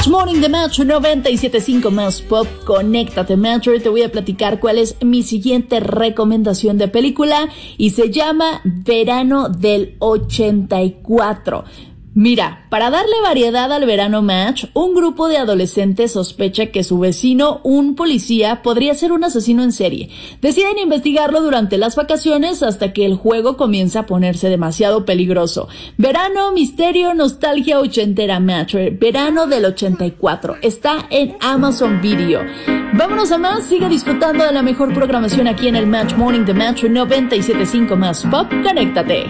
Morning de Metro 97.5 más pop. Conéctate Metro, te voy a platicar cuál es mi siguiente recomendación de película y se llama Verano del 84. Mira, para darle variedad al verano match, un grupo de adolescentes sospecha que su vecino, un policía, podría ser un asesino en serie. Deciden investigarlo durante las vacaciones hasta que el juego comienza a ponerse demasiado peligroso. Verano, misterio, nostalgia ochentera match. Verano del 84. Está en Amazon Video. Vámonos a más, sigue disfrutando de la mejor programación aquí en el Match Morning de Match 97.5 más pop. Conéctate.